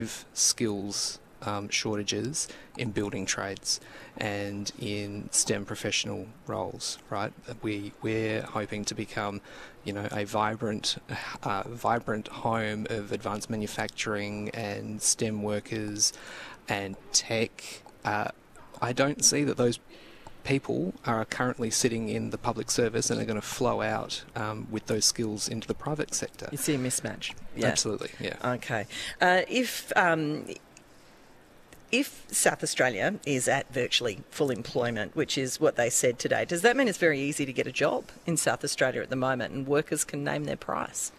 skills shortages in building trades and in STEM professional roles, right? We're hoping to become, a vibrant home of advanced manufacturing and STEM workers and tech. I don't see that those people are currently sitting in the public service and are going to flow out with those skills into the private sector. You see a mismatch? Yeah. Absolutely, yeah. Okay. If South Australia is at virtually full employment, which is what they said today, does that mean it's very easy to get a job in South Australia at the moment and workers can name their price?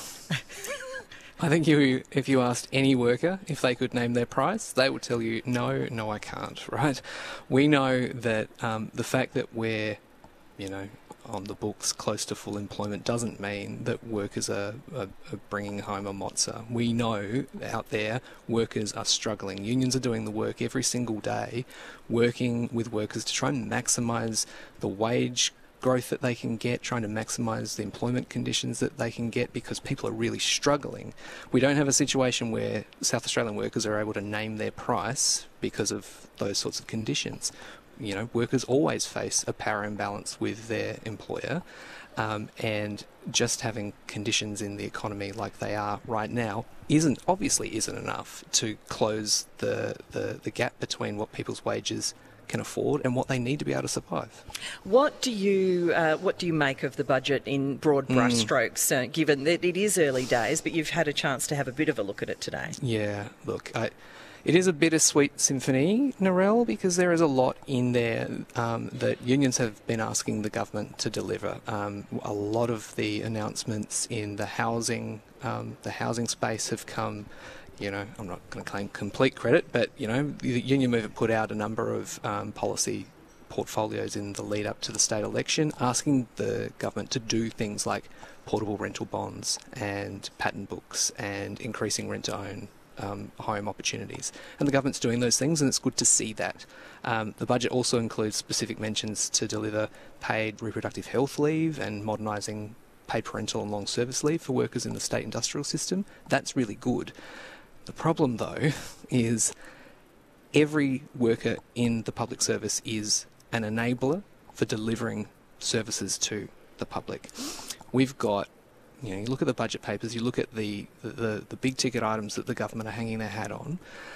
I think if you asked any worker if they could name their price, they would tell you, no, I can't, right? We know that the fact that we're, on the books close to full employment doesn't mean that workers are bringing home a mozza. We know out there workers are struggling. Unions are doing the work every single day, working with workers to try and maximise the wage growth that they can get, trying to maximise the employment conditions that they can get because people are really struggling. We don't have a situation where South Australian workers are able to name their price because of those sorts of conditions. Workers always face a power imbalance with their employer, and just having conditions in the economy like they are right now isn't enough to close the gap between what people's wages can afford and what they need to be able to survive. What do you make of the budget in broad brushstrokes, given that it is early days, but you've had a chance to have a bit of a look at it today? Yeah, look, it is a bittersweet symphony, Narelle, because there is a lot in there that unions have been asking the government to deliver. A lot of the announcements in the housing space have come. I'm not going to claim complete credit, but the union movement put out a number of policy portfolios in the lead up to the state election, asking the government to do things like portable rental bonds and patent books and increasing rent-to-own home opportunities. And the government's doing those things, and it's good to see that. The budget also includes specific mentions to deliver paid reproductive health leave and modernising paid parental and long service leave for workers in the state industrial system. That's really good. The problem, though, is every worker in the public service is an enabler for delivering services to the public. We've got, you look at the budget papers, you look at the big ticket items that the government are hanging their hat on,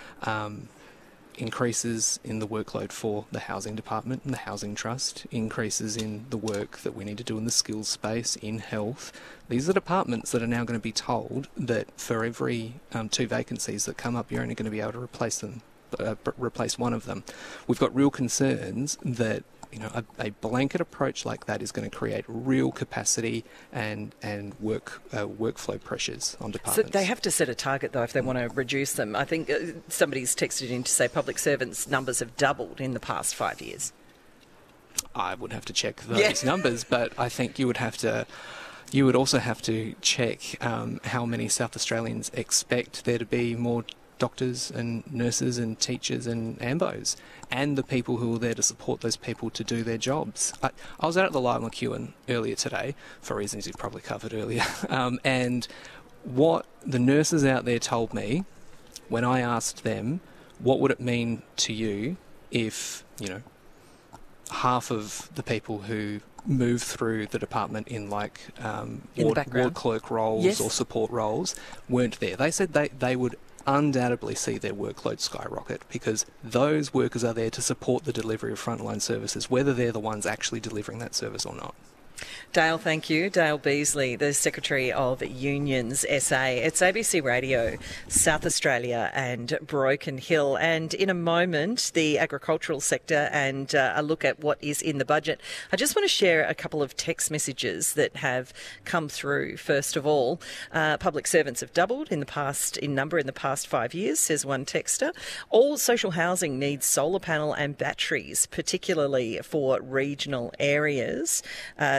increases in the workload for the housing department and the housing trust, increases in the work that we need to do in the skills space, in health. These are departments that are now going to be told that for every 2 vacancies that come up, you're only going to be able to replace one of them. We've got real concerns that a blanket approach like that is going to create real capacity and workflow pressures on departments. So they have to set a target, though, if they want to reduce them. I think somebody's texted in to say public servants' numbers have doubled in the past 5 years. I would have to check those numbers, but I think you would also have to check how many South Australians expect there to be more doctors and nurses and teachers and AMBOs and the people who are there to support those people to do their jobs. I was out at the Lyle McEwen earlier today, for reasons you've probably covered earlier, and what the nurses out there told me when I asked them, what would it mean to you if, half of the people who move through the department in ward clerk roles or support roles weren't there. They said they would undoubtedly see their workload skyrocket because those workers are there to support the delivery of frontline services, whether they're the ones actually delivering that service or not. Dale, thank you. Dale Beasley, the Secretary of Unions SA. It's ABC Radio, South Australia and Broken Hill. And in a moment, the agricultural sector and a look at what is in the budget. I just want to share a couple of text messages that have come through. First of all, public servants have doubled in number in the past 5 years, says one texter. All social housing needs solar panel and batteries, particularly for regional areas,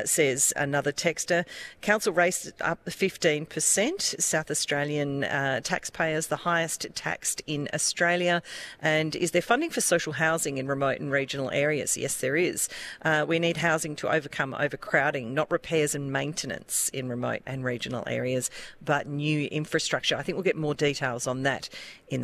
says another texter. Council raised up 15%. South Australian taxpayers, the highest taxed in Australia. And is there funding for social housing in remote and regional areas? Yes, there is. We need housing to overcome overcrowding, not repairs and maintenance in remote and regional areas, but new infrastructure. I think we'll get more details on that in